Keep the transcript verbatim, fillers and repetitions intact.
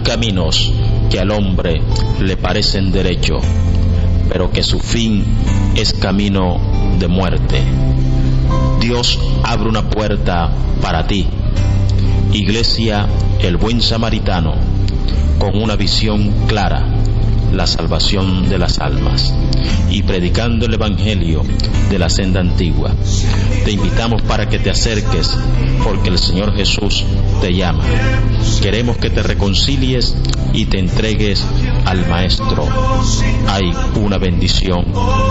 caminos que al hombre le parecen derecho, pero que su fin es camino de muerte. Dios abre una puerta para ti. Iglesia El Buen Samaritano, con una visión clara, la salvación de las almas, y predicando el Evangelio de la senda antigua. Te invitamos para que te acerques, porque el Señor Jesús te llama. Queremos que te reconcilies y te entregues al Maestro. Hay una bendición